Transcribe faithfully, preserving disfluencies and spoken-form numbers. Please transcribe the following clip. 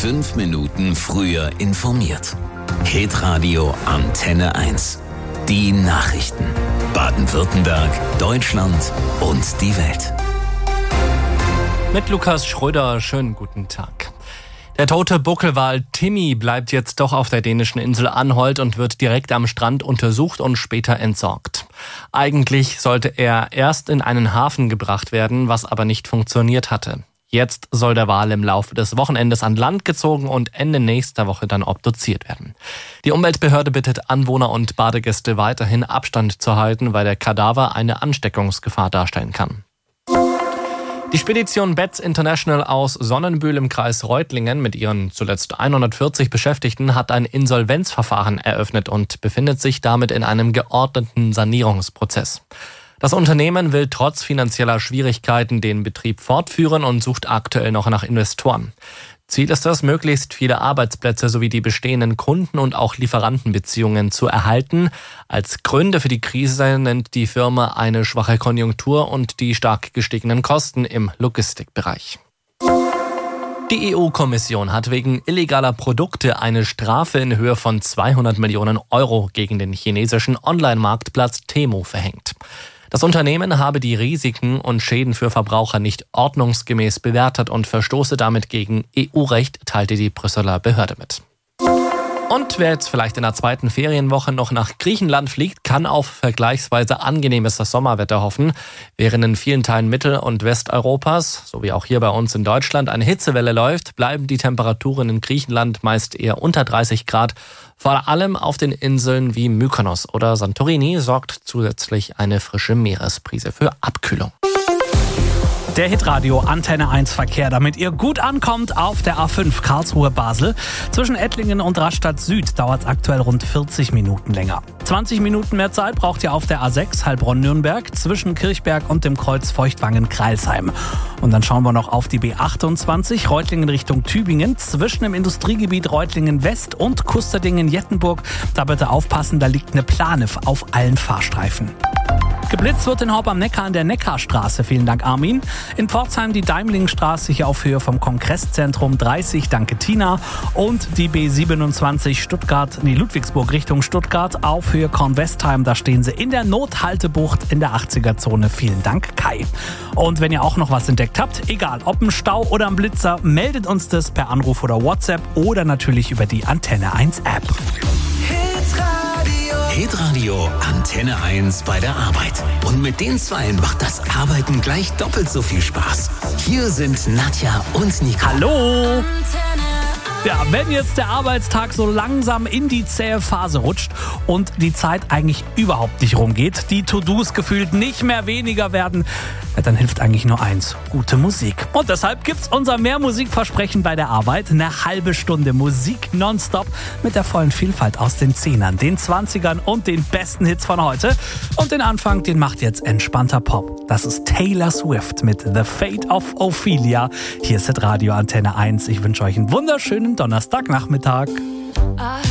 Fünf Minuten früher informiert. Hitradio Antenne eins. Die Nachrichten. Baden-Württemberg, Deutschland und die Welt. Mit Lukas Schröder, schönen guten Tag. Der tote Buckelwal Timmy bleibt jetzt doch auf der dänischen Insel Anholt und wird direkt am Strand untersucht und später entsorgt. Eigentlich sollte er erst in einen Hafen gebracht werden, was aber nicht funktioniert hatte. Jetzt soll der Wal im Laufe des Wochenendes an Land gezogen und Ende nächster Woche dann obduziert werden. Die Umweltbehörde bittet Anwohner und Badegäste weiterhin Abstand zu halten, weil der Kadaver eine Ansteckungsgefahr darstellen kann. Die Spedition Betz International aus Sonnenbühl im Kreis Reutlingen mit ihren zuletzt hundertvierzig Beschäftigten hat ein Insolvenzverfahren eröffnet und befindet sich damit in einem geordneten Sanierungsprozess. Das Unternehmen will trotz finanzieller Schwierigkeiten den Betrieb fortführen und sucht aktuell noch nach Investoren. Ziel ist es, möglichst viele Arbeitsplätze sowie die bestehenden Kunden- und auch Lieferantenbeziehungen zu erhalten. Als Gründe für die Krise nennt die Firma eine schwache Konjunktur und die stark gestiegenen Kosten im Logistikbereich. Die E U-Kommission hat wegen illegaler Produkte eine Strafe in Höhe von zweihundert Millionen Euro gegen den chinesischen Online-Marktplatz Temu verhängt. Das Unternehmen habe die Risiken und Schäden für Verbraucher nicht ordnungsgemäß bewertet und verstoße damit gegen E U-Recht, teilte die Brüsseler Behörde mit. Und wer jetzt vielleicht in der zweiten Ferienwoche noch nach Griechenland fliegt, kann auf vergleichsweise angenehmes Sommerwetter hoffen. Während in vielen Teilen Mittel- und Westeuropas, sowie auch hier bei uns in Deutschland, eine Hitzewelle läuft, bleiben die Temperaturen in Griechenland meist eher unter dreißig Grad. Vor allem auf den Inseln wie Mykonos oder Santorini sorgt zusätzlich eine frische Meeresbrise für Abkühlung. Der Hitradio Antenne eins Verkehr, damit ihr gut ankommt auf der A fünf Karlsruhe-Basel. Zwischen Ettlingen und Rastatt Süd dauert es aktuell rund vierzig Minuten länger. zwanzig Minuten mehr Zeit braucht ihr auf der A sechs Heilbronn-Nürnberg zwischen Kirchberg und dem Kreuz Feuchtwangen-Kreilsheim. Und dann schauen wir noch auf die B achtundzwanzig Reutlingen Richtung Tübingen zwischen dem Industriegebiet Reutlingen West und Kusterdingen-Jettenburg. Da bitte aufpassen, da liegt eine Plane auf allen Fahrstreifen. Geblitzt wird in Horb am Neckar an der Neckarstraße. Vielen Dank, Armin. In Pforzheim die Daimlingstraße hier auf Höhe vom Kongresszentrum dreißig. Danke, Tina. Und die B siebenundzwanzig Stuttgart, nee, Ludwigsburg Richtung Stuttgart auf Höhe Kornwestheim. Da stehen sie in der Nothaltebucht in der achtziger-Zone. Vielen Dank, Kai. Und wenn ihr auch noch was entdeckt habt, egal ob ein Stau oder ein Blitzer, meldet uns das per Anruf oder WhatsApp oder natürlich über die Antenne eins App. Hitradio Antenne eins bei der Arbeit. Und mit den Zweien macht das Arbeiten gleich doppelt so viel Spaß. Hier sind Nadja und Nico. Hallo! Ja, wenn jetzt der Arbeitstag so langsam in die zähe Phase rutscht und die Zeit eigentlich überhaupt nicht rumgeht, die To-Dos gefühlt nicht mehr weniger werden, ja, dann hilft eigentlich nur eins, gute Musik. Und deshalb gibt's unser Mehr-Musik-Versprechen bei der Arbeit. Eine halbe Stunde Musik nonstop mit der vollen Vielfalt aus den Zehnern, den Zwanzigern und den besten Hits von heute. Und den Anfang, den macht jetzt entspannter Pop. Das ist Taylor Swift mit The Fate of Ophelia. Hier ist das Radio Antenne eins. Ich wünsche euch einen wunderschönen Donnerstagnachmittag.